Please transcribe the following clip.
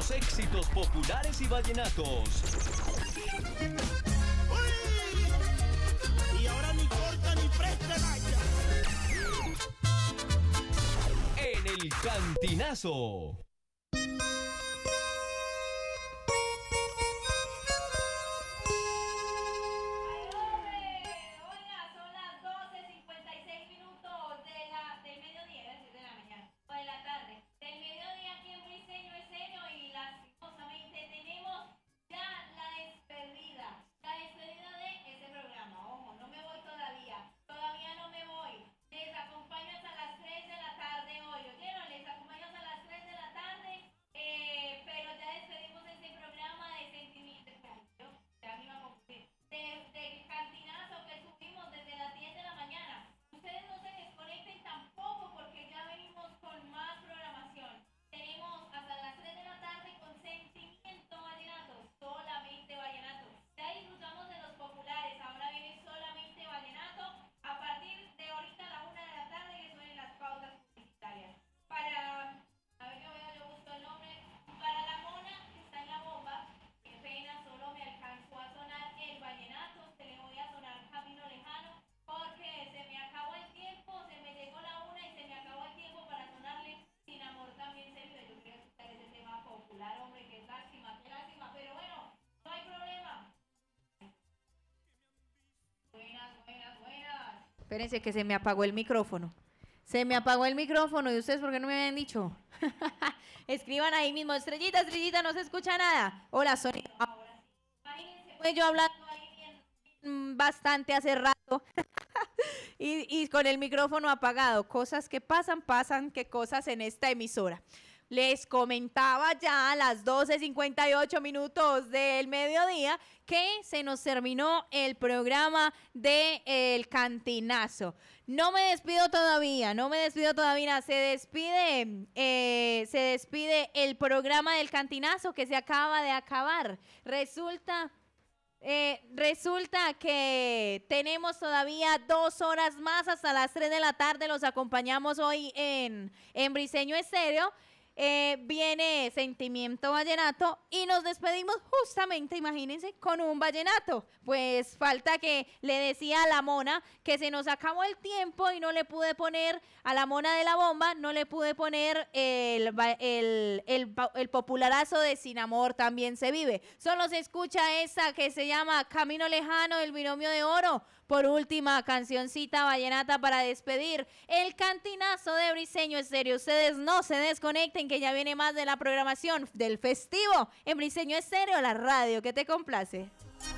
los éxitos populares y vallenatos. ¡Uy! Y ahora ni corta ni presta vaya. En el Cantinazo. Espérense que se me apagó el micrófono. Se me apagó el micrófono. ¿Y ustedes por qué no me habían dicho? Escriban ahí mismo. Estrellita, Estrellita, no se escucha nada. Hola, Sonia. Ahora sí. Imagínense, pues yo hablando ahí bien, bastante hace rato. y con el micrófono apagado. Cosas que pasan que cosas en esta emisora. Les comentaba ya a las 12:58 del mediodía que se nos terminó el programa de El Cantinazo. No me despido todavía, se despide el programa del Cantinazo que se acaba de acabar. Resulta que tenemos todavía 2 horas más hasta las 3 de la tarde. Los acompañamos hoy en Briseño Estéreo. Viene Sentimiento Vallenato y nos despedimos justamente, imagínense, con un vallenato. Pues falta que le decía a la mona que se nos acabó el tiempo y no le pude poner a la mona de la bomba, no le pude poner el popularazo de Sin Amor También Se Vive. Solo se escucha esa que se llama Camino Lejano, el Binomio de Oro. Por última, cancioncita vallenata para despedir el Cantinazo de Briseño Estéreo. Ustedes no se desconecten, que ya viene más de la programación del festivo en Briseño Estéreo, la radio que te complace.